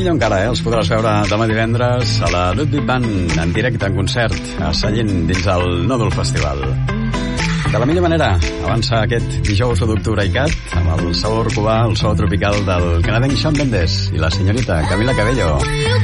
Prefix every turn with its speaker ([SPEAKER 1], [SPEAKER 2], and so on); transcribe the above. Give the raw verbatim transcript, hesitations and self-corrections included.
[SPEAKER 1] millor encara, eh? Els podràs veure demà divendres a la Ludwig Band en directe, en concert, a Sallent, dins el Nòdul Festival. De la millor manera, avança aquest dijous u d'octubre i cat, amb el sabor cubà, el so tropical del canadenc Shawn Mendes i la senyorita Camila Cabello.